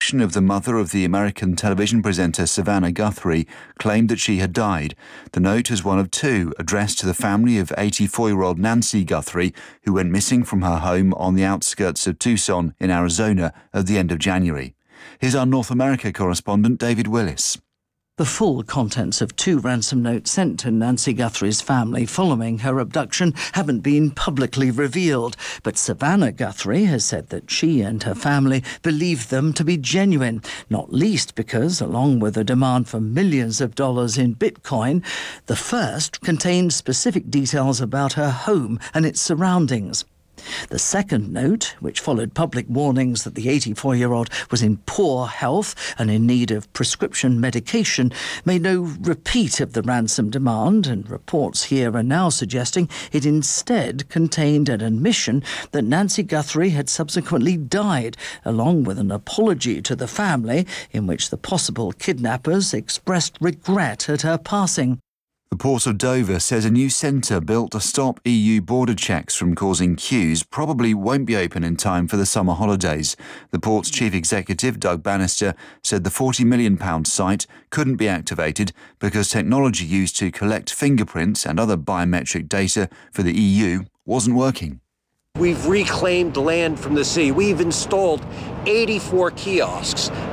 protection of the mother of the American television presenter Savannah Guthrie claimed that she had died. The note is one of two addressed to the family of 84-year-old Nancy Guthrie, who went missing from her home on the outskirts of Tucson in Arizona at the end of January. Here's our North America correspondent David Willis. The full contents of two ransom notes sent to Nancy Guthrie's family following her abduction haven't been publicly revealed, but Savannah Guthrie has said that she and her family believed them to be genuine, not least because, along with a demand for millions of dollars in Bitcoin, the first contained specific details about her home and its surroundings. The second note, which followed public warnings that the 84-year-old was in poor health and in need of prescription medication, made no repeat of the ransom demand, and reports here are now suggesting it instead contained an admission that Nancy Guthrie had subsequently died, along with an apology to the family in which the possible kidnappers expressed regret at her passing. The Port of Dover says a new centre built to stop EU border checks from causing queues probably won't be open in time for the summer holidays. The port's chief executive, Doug Bannister, said the £40 million site couldn't be activated because technology used to collect fingerprints and other biometric data for the EU wasn't working. We've reclaimed land from the sea. We've installed 84 kiosks.